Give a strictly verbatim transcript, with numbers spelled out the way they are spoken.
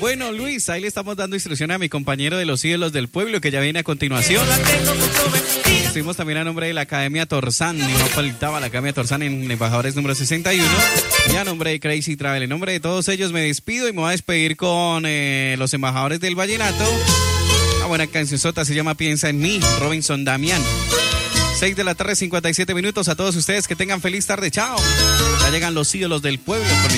Bueno, Luis, ahí le estamos dando instrucción a mi compañero de los ídolos del pueblo que ya viene a continuación. Estuvimos también a nombre de la Academia Torzán, y no faltaba la Academia Torzán en Embajadores número sesenta y uno. Y a nombre de Crazy Travel, en nombre de todos ellos me despido y me voy a despedir con eh, los embajadores del vallenato. Una buena cancionzota se llama Piensa en mí, Robinson Damián. seis de la tarde, cincuenta y siete minutos. A todos ustedes que tengan feliz tarde. Chao. Ya llegan los ídolos del pueblo.